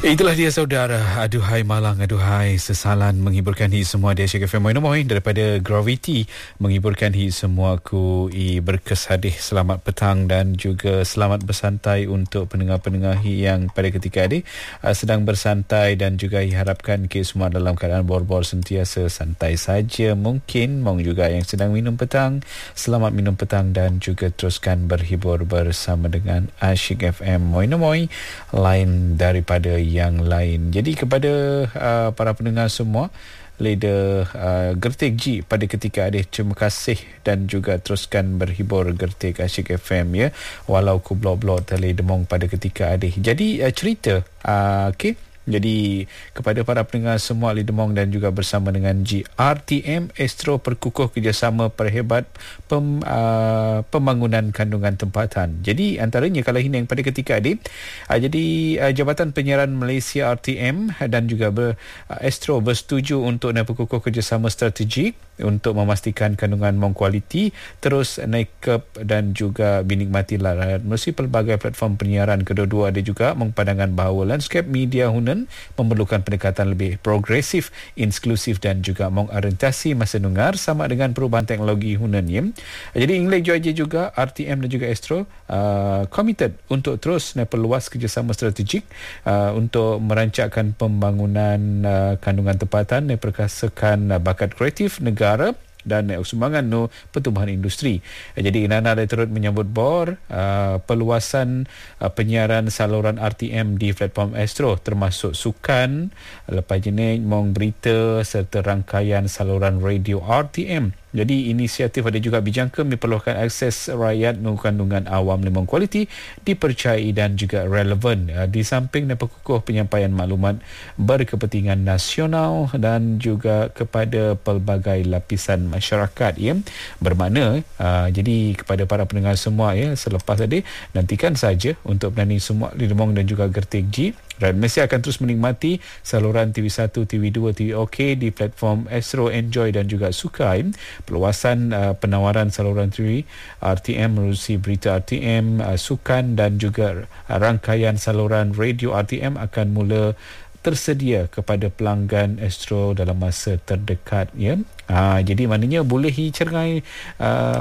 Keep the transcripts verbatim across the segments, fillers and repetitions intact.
Itulah dia saudara, aduhai malang, aduhai sesalan menghiburkan hi semua di Asyik F M Moinomoy daripada Gravity menghiburkan hi semua ku i berkesadih. Selamat petang dan juga selamat bersantai untuk pendengar-pendengar hi yang pada ketika ini uh, sedang bersantai dan juga i harapkan ke semua dalam keadaan bor-bor sentiasa santai saja. Mungkin mong juga yang sedang minum petang, selamat minum petang dan juga teruskan berhibur bersama dengan Asyik F M Moinomoy lain daripada yang lain. Jadi kepada uh, para pendengar semua, Leader uh, Gertik G pada ketika ada, terima kasih dan juga teruskan berhibur Gertik Asyik F M ya, walau ku blok-blok tele demong pada ketika ada. Jadi uh, cerita uh, okey. Jadi kepada para pendengar semua Lidemong dan juga bersama dengan G, R T M Astro perkukuh kerjasama perhebat pem, uh, pembangunan kandungan tempatan. Jadi antaranya kalau ini yang pada ketika ini uh, jadi uh, Jabatan Penyiaran Malaysia R T M dan juga ber, uh, Astro bersetuju untuk nak perkukuh kerjasama strategik untuk memastikan kandungan mong kualiti terus naik kep dan juga dinikmati rakyat melalui pelbagai platform penyiaran. Kedua-dua ada juga mengpandangan bahawa landscape media Hunan memerlukan pendekatan lebih progresif, inklusif dan juga mengorientasi masa dengar sama dengan perubahan teknologi Hunan ya. Jadi Inglex Joaja juga R T M dan juga Astro uh, committed untuk terus perluas kerjasama strategik uh, untuk merancangkan pembangunan uh, kandungan tempatan dan perkasakan uh, bakat kreatif negara dan sumbangan no pertumbuhan industri. Jadi Inana ada turut menyambut bor uh, perluasan uh, penyiaran saluran R T M di platform Astro termasuk sukan, lepas jenis mong berita serta rangkaian saluran radio R T M. Jadi inisiatif ada juga bijangka memerlukan akses rakyat no kandungan awam lemong kualiti, dipercayai dan juga relevan. Uh, di samping dan perkukuh penyampaian maklumat berkepentingan nasional dan juga kepada pelbagai lapisan masyarakat ya. Bermakna uh, jadi kepada para pendengar semua ya, selepas tadi nantikan saja untuk planning semua Lidemong dan juga Gertik G. Rakyat Malaysia akan terus menikmati saluran T V satu, T V dua, T V OK di platform Astro, Enjoy dan juga Sukai. Perluasan uh, penawaran saluran T V R T M melalui berita R T M, uh, sukan dan juga uh, rangkaian saluran radio R T M akan mula tersedia kepada pelanggan Astro dalam masa terdekat ya. Uh, jadi maknanya boleh cengai uh,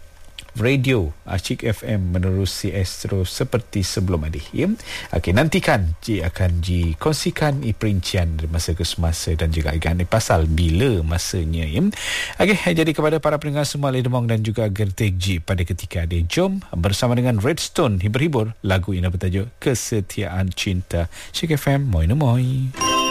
radio Asyik F M menerusi Astro seperti sebelum ini ya. Okey, nantikan Ji akan Ji kongsikan i perincian masa ke semasa dan juga ikan pasal bila masanya ya. Okey, jadi kepada para pendengar semua Lidemong dan juga Gertik G pada ketika ini, jom bersama dengan Redstone hibur-hibur lagu ini bertajuk Kesetiaan Cinta. Asyik F M Moinomoy.